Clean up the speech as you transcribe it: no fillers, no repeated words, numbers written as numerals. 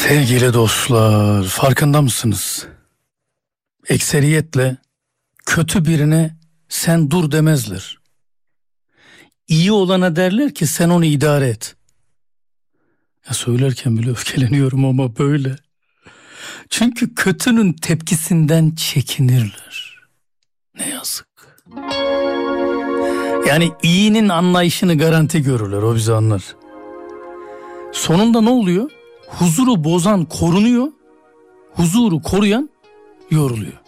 Sevgili dostlar, farkında mısınız? Ekseriyetle kötü birine sen dur demezler. İyi olana derler ki sen onu idare et. Ya söylerken bile öfkeleniyorum ama böyle. Çünkü kötünün tepkisinden çekinirler. Ne yazık. Yani iyinin anlayışını garanti görürler, o bizi anlar. Sonunda ne oluyor? Huzuru bozan korunuyor, huzuru koruyan yoruluyor.